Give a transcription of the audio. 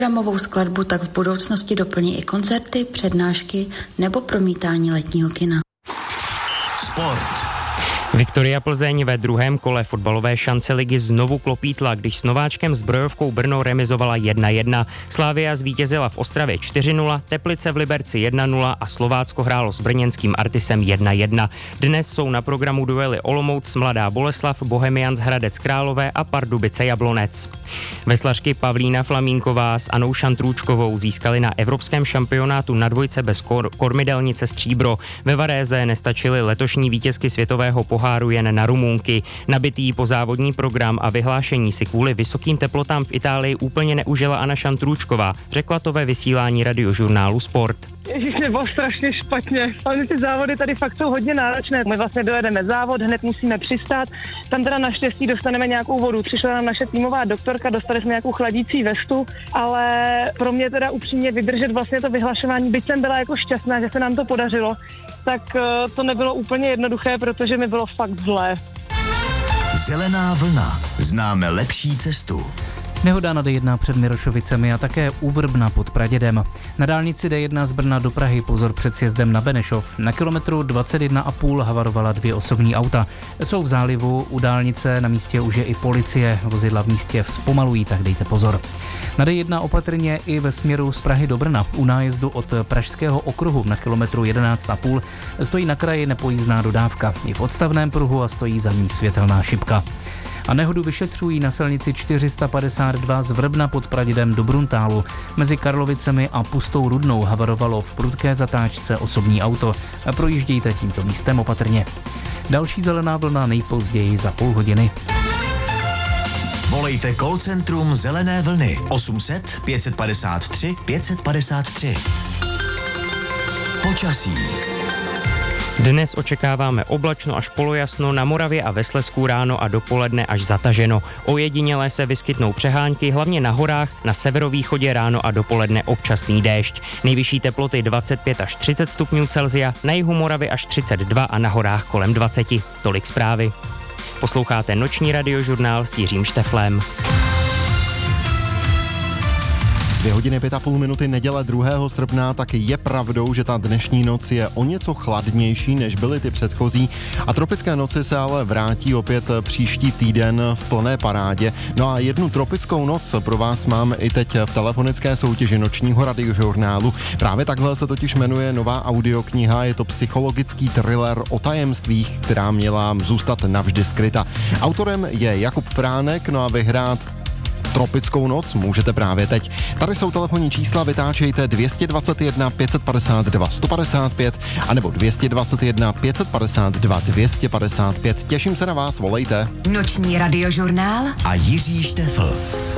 Programovou skladbu tak v budoucnosti doplní i koncerty, přednášky nebo promítání letního kina. Sport. Viktoria Plzeň ve druhém kole fotbalové šance ligy znovu klopítla, když s nováčkem Zbrojovkou Brno remizovala 1-1. Slavia zvítězila v Ostravě 4-0, Teplice v Liberci 1-0 a Slovácko hrálo s brněnským Artisem 1-1. Dnes jsou na programu duely Olomouc, Mladá Boleslav, Bohemians Hradec Králové a Pardubice Jablonec. Veslařky Pavlína Flamínková s Anou Šantrůčkovou získali na evropském šampionátu na dvojce bez kormidelnice stříbro. Ve Varéze nestačily letošní vítězky světového poháru jen na Rumunky. Nabitý pozávodní program a vyhlášení si kvůli vysokým teplotám v Itálii úplně neužila Anna Šantrůčková, řekla to ve vysílání radiožurnálu Sport. Ježíš, bylo strašně špatně, ale ty závody tady fakt jsou hodně náročné. My vlastně dojedeme závod, hned musíme přistát, tam teda naštěstí dostaneme nějakou vodu. Přišla nám naše týmová doktorka, dostali jsme nějakou chladící vestu, ale pro mě teda upřímně vydržet vlastně to vyhlašování, byť jsem byla jako šťastná, že se nám to podařilo, tak to nebylo úplně jednoduché, protože mi bylo fakt zlé. Zelená vlna. Známe lepší cestu. Nehoda na D1 před Mirošovicemi a také u Vrbna pod Pradědem. Na dálnici D1 z Brna do Prahy pozor před sjezdem na Benešov. Na kilometru 21,5 havarovala 2 osobní auta. Jsou v zálivu, u dálnice na místě už je i policie. Vozidla v místě vzpomalují, tak dejte pozor. Na D1 opatrně i ve směru z Prahy do Brna. U nájezdu od Pražského okruhu na kilometru 11,5 stojí na kraji nepojízdná dodávka. I v odstavném pruhu a stojí za ní světelná šipka. A nehodu vyšetřují na silnici 452 z Vrbna pod Pradědem do Bruntálu. Mezi Karlovicemi a Pustou Rudnou havarovalo v prudké zatáčce osobní auto. Projíždějte tímto místem opatrně. Další zelená vlna nejpozději za půl hodiny. Volejte call centrum Zelené vlny 800 553 553. Počasí. Dnes očekáváme oblačno až polojasno, na Moravě a ve Slezsku ráno a dopoledne až zataženo. Ojedinělé se vyskytnou přehánky, hlavně na horách, na severovýchodě ráno a dopoledne občasný déšť. Nejvyšší teploty 25 až 30 stupňů Celsia, na jihu Moravy až 32 a na horách kolem 20. Tolik zprávy. Posloucháte noční radiožurnál s Jiřím Šteflem. 2 hodiny 5,5 minuty neděle 2. srpna, tak je pravdou, že ta dnešní noc je o něco chladnější, než byly ty předchozí a tropické noci se ale vrátí opět příští týden v plné parádě. No a jednu tropickou noc pro vás máme i teď v telefonické soutěži nočního radiožurnálu. Právě takhle se totiž jmenuje nová audiokniha, je to psychologický thriller o tajemstvích, která měla zůstat navždy skryta. Autorem je Jakub Fránek, no a vyhrát tropickou noc můžete právě teď. Tady jsou telefonní čísla, vytáčejte 221 552 155 anebo 221 552 255. Těším se na vás, volejte. Noční radiožurnál A Jiří Štefl.